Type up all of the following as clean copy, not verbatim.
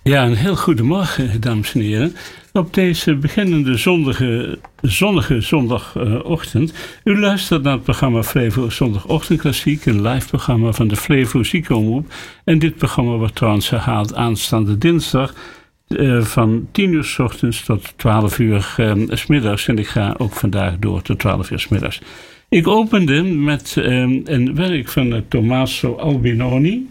Ja, een heel goedemorgen, dames en heren. Op deze beginnende zonnige zondagochtend. U luistert naar het programma Flevo Zondagochtend Klassiek, een live programma van de Flevo Ziekenomroep. En dit programma wordt trouwens herhaald aanstaande dinsdag van 10 uur 's ochtends tot 12 uur 's middags. En ik ga ook vandaag door tot 12 uur 's middags. Ik opende met een werk van Tommaso Albinoni,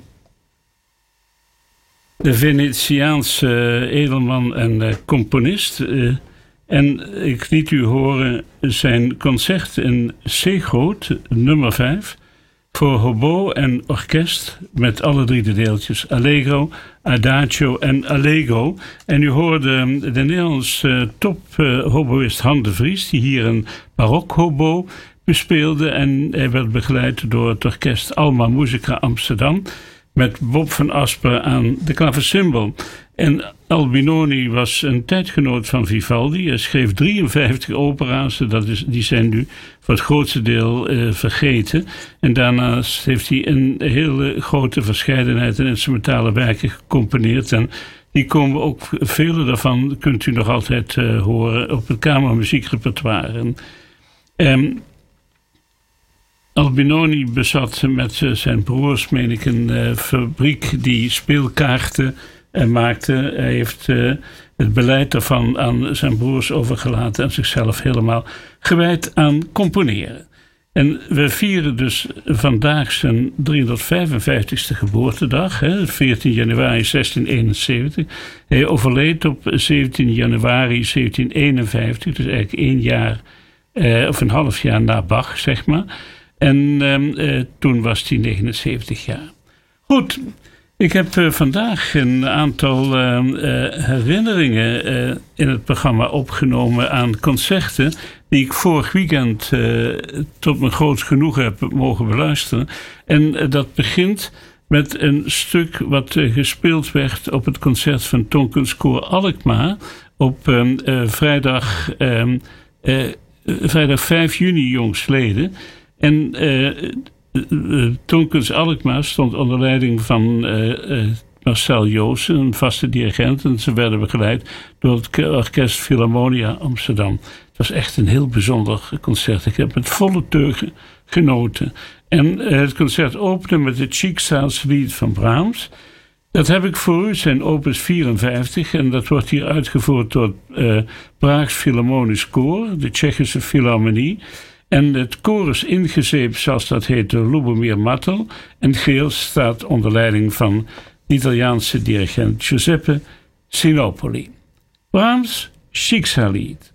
de Venetiaanse edelman en componist. En ik liet u horen zijn concert in C-groot, nummer 5... voor hobo en orkest met alle 3 de deeltjes Allegro, Adagio en Allegro. En u hoorde de Nederlandse top hoboïst Han de Vries, die hier een barok hobo bespeelde. En hij werd begeleid door het orkest Alma Musica Amsterdam, met Bob van Asper aan de klaversymbol. En Albinoni was een tijdgenoot van Vivaldi. Hij schreef 53 opera's. Die zijn nu voor het grootste deel vergeten. En daarnaast heeft hij een hele grote verscheidenheid aan instrumentale werken gecomponeerd. En die komen ook, vele daarvan kunt u nog altijd horen op het kamermuziekrepertoire. Albinoni bezat met zijn broers, meen ik, een fabriek die speelkaarten maakte. Hij heeft het beleid daarvan aan zijn broers overgelaten en zichzelf helemaal gewijd aan componeren. En we vieren dus vandaag zijn 355ste geboortedag, 14 januari 1671. Hij overleed op 17 januari 1751, dus eigenlijk 1 jaar of een half jaar na Bach, zeg maar. En toen was hij 79 jaar. Goed, ik heb vandaag een aantal herinneringen in het programma opgenomen aan concerten die ik vorig weekend tot mijn groot genoegen heb mogen beluisteren. En dat begint met een stuk wat gespeeld werd op het concert van Toonkunstkoor Alkmaar op vrijdag 5 juni jongstleden. En Toonkunst Alkmaar stond onder leiding van Marcel Joosten, een vaste dirigent. En ze werden begeleid door het Orkest Philharmonia Amsterdam. Het was echt een heel bijzonder concert. Ik heb met volle teugen genoten. En het concert opende met het Schicksalslied van Brahms. Dat heb ik voor u, zijn opus 54. En dat wordt hier uitgevoerd door het Praags Philharmonisch Koor, de Tsjechische Philharmonie. En het koor is ingezeept, zoals dat heet, door Lubomir Mattel. En geheel staat onder leiding van de Italiaanse dirigent Giuseppe Sinopoli. Brahms, Schicksalslied.